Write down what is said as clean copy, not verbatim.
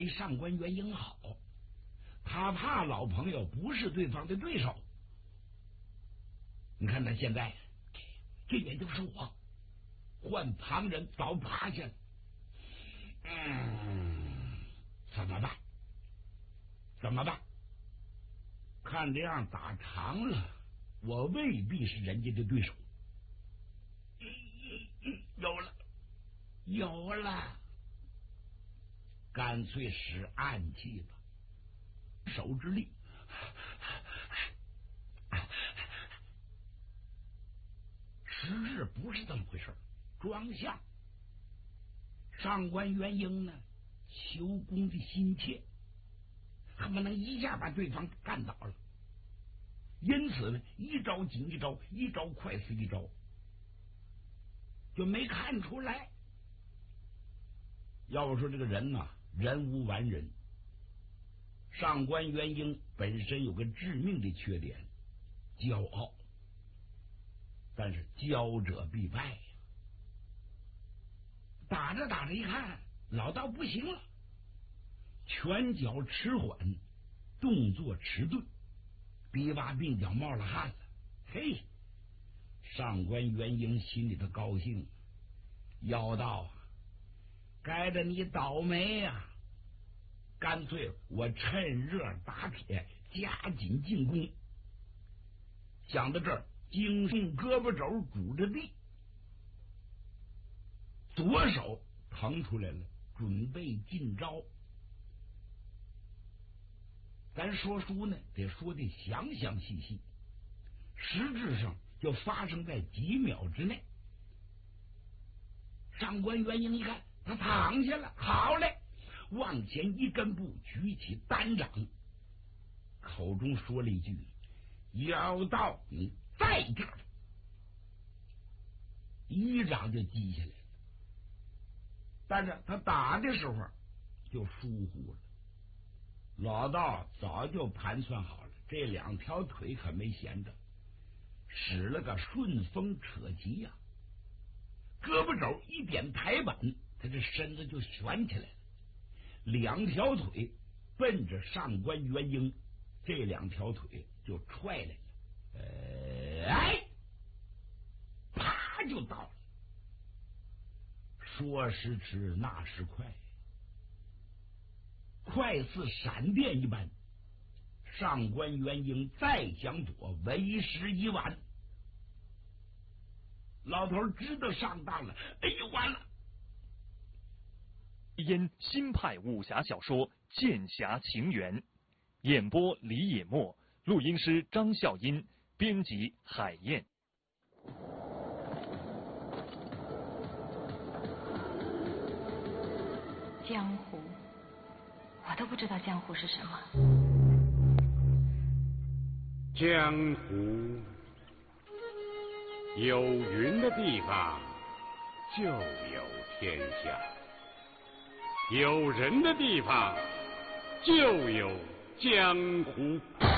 上官元英好，他怕老朋友不是对方的对手。你看他现在，这也就是我，换旁人早趴下了。怎么办？怎么办？看这样打长了，我未必是人家的对手。有了，干脆使暗器吧，手之力。实质不是这么回事，装相。上官元英呢，求功的心切，恨不能一下把对方干倒了。因此呢，一招紧一招，一招快似一招，就没看出来。要我说，这个人呐，人无完人。上官元英本身有个致命的缺点，骄傲。但是骄者必败呀！打着打着一看，老道不行了，拳脚迟缓，动作迟钝，比把鬓角冒了汗了。嘿，上官元英心里头高兴，妖道，该着你倒霉呀！干脆我趁热打铁，加紧进攻。想到这儿，精用胳膊肘拄着地，左手腾出来了，准备进招。咱说书呢，得说的详详细细，实质上就发生在几秒之内。上官元英一看他躺下了，好嘞，往前一根步，举起单掌，口中说了一句：“妖道，你在这儿！”一掌就击下来了。但是他打的时候就疏忽了，老道早就盘算好了，这两条腿可没闲着，使了个顺风扯旗呀，胳膊肘一点抬板，他这身子就悬起来了，两条腿奔着上官元英这两条腿就踹来了，啪就到了。说时迟，那时快，快似闪电一般。上官元英再想躲，为时已晚。老头知道上当了，哎呦，完了！ 因新派武侠小说《剑侠情缘》，演播李野墨，录音师张笑音，编辑海燕。 江湖，我都不知道江湖是什么。 江湖有云的地方就有天下，有人的地方就有江湖。